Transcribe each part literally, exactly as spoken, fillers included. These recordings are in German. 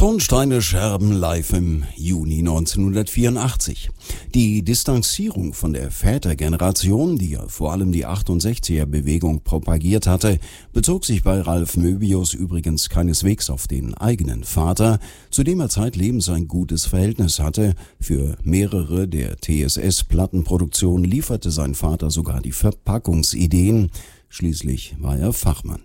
Tonsteine Scherben live im Juni neunzehnhundertvierundachtzig. Die Distanzierung von der Vätergeneration, die ja vor allem die achtundsechziger-Bewegung propagiert hatte, bezog sich bei Ralf Möbius übrigens keineswegs auf den eigenen Vater, zu dem er zeitlebens ein gutes Verhältnis hatte. Für mehrere der T S S-Plattenproduktionen lieferte sein Vater sogar die Verpackungsideen. Schließlich war er Fachmann.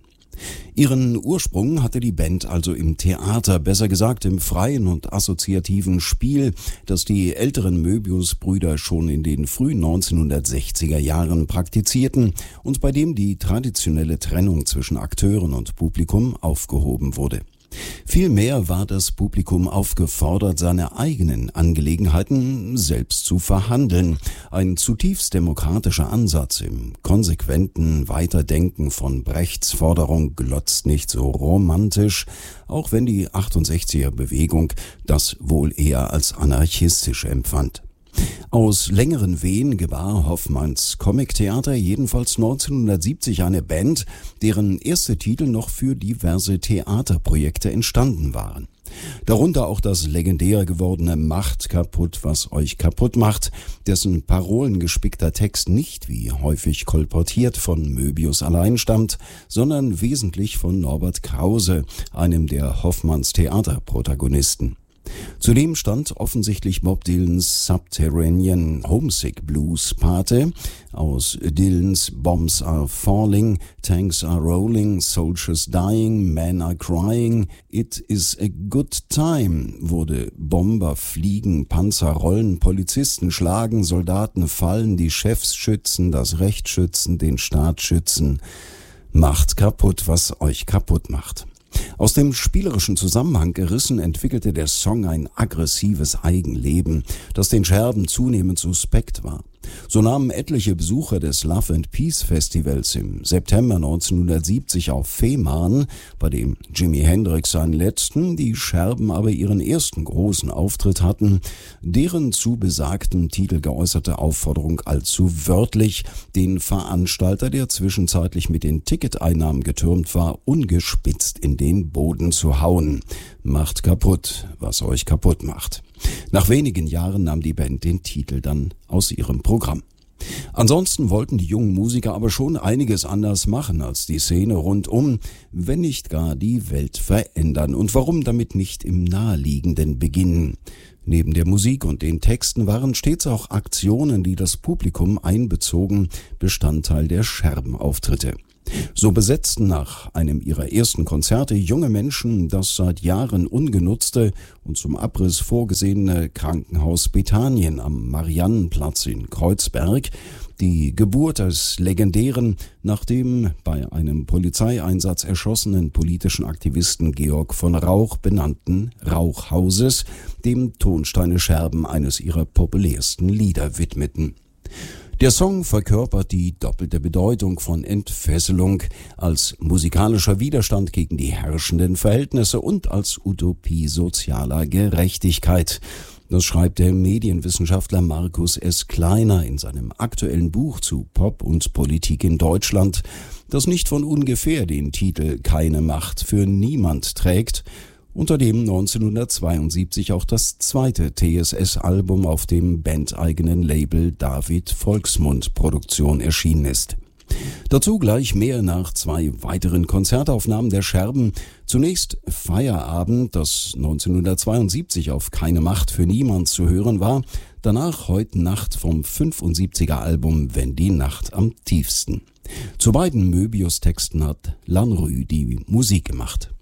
Ihren Ursprung hatte die Band also im Theater, besser gesagt im freien und assoziativen Spiel, das die älteren Möbius-Brüder schon in den frühen neunzehnhundertsechziger Jahren praktizierten und bei dem die traditionelle Trennung zwischen Akteuren und Publikum aufgehoben wurde. Vielmehr war das Publikum aufgefordert, seine eigenen Angelegenheiten selbst zu verhandeln. Ein zutiefst demokratischer Ansatz im konsequenten Weiterdenken von Brechts Forderung glotzt nicht so romantisch, auch wenn die achtundsechziger-Bewegung das wohl eher als anarchistisch empfand. Aus längeren Wehen gebar Hoffmanns Comic-Theater jedenfalls neunzehnhundertsiebzig eine Band, deren erste Titel noch für diverse Theaterprojekte entstanden waren. Darunter auch das legendär gewordene »Macht kaputt, was euch kaputt macht«, dessen parolengespickter Text nicht, wie häufig kolportiert, von Möbius allein stammt, sondern wesentlich von Norbert Krause, einem der Hoffmanns Theaterprotagonisten. Zudem stand offensichtlich Bob Dylans Subterranean Homesick Blues Pate. Aus Dylans Bombs Are Falling, Tanks Are Rolling, Soldiers Dying, Men Are Crying, It Is a Good Time wurde Bomber fliegen, Panzer rollen, Polizisten schlagen, Soldaten fallen, die Chefs schützen, das Recht schützen, den Staat schützen. Macht kaputt, was euch kaputt macht. Aus dem spielerischen Zusammenhang gerissen entwickelte der Song ein aggressives Eigenleben, das den Scherben zunehmend suspekt war. So nahmen etliche Besucher des Love and Peace Festivals im September neunzehnhundertsiebzig auf Fehmarn, bei dem Jimi Hendrix seinen letzten, die Scherben aber ihren ersten großen Auftritt hatten, deren zu besagtem Titel geäußerte Aufforderung allzu wörtlich, den Veranstalter, der zwischenzeitlich mit den Ticketeinnahmen getürmt war, ungespitzt in den Boden zu hauen. Macht kaputt, was euch kaputt macht. Nach wenigen Jahren nahm die Band den Titel dann aus ihrem Programm. Ansonsten wollten die jungen Musiker aber schon einiges anders machen als die Szene rundum, wenn nicht gar die Welt verändern. Und warum damit nicht im Naheliegenden beginnen? Neben der Musik und den Texten waren stets auch Aktionen, die das Publikum einbezogen, Bestandteil der Scherbenauftritte. So besetzten nach einem ihrer ersten Konzerte junge Menschen das seit Jahren ungenutzte und zum Abriss vorgesehene Krankenhaus Bethanien am Mariannenplatz in Kreuzberg, die Geburt des legendären, nach dem bei einem Polizeieinsatz erschossenen politischen Aktivisten Georg von Rauch benannten Rauchhauses, dem Tonsteine Scherben eines ihrer populärsten Lieder widmeten. Der Song verkörpert die doppelte Bedeutung von Entfesselung als musikalischer Widerstand gegen die herrschenden Verhältnisse und als Utopie sozialer Gerechtigkeit. Das schreibt der Medienwissenschaftler Markus S. Kleiner in seinem aktuellen Buch zu Pop und Politik in Deutschland, das nicht von ungefähr den Titel »Keine Macht für niemand« trägt, unter dem neunzehnhundertzweiundsiebzig auch das zweite T S S-Album auf dem bandeigenen Label David Volksmund Produktion erschienen ist. Dazu gleich mehr nach zwei weiteren Konzertaufnahmen der Scherben. Zunächst Feierabend, das neunzehnhundertzweiundsiebzig auf Keine Macht für niemand zu hören war. Danach Heute Nacht vom fünfundsiebziger Album Wenn die Nacht am tiefsten. Zu beiden Möbius-Texten hat Lanrue die Musik gemacht.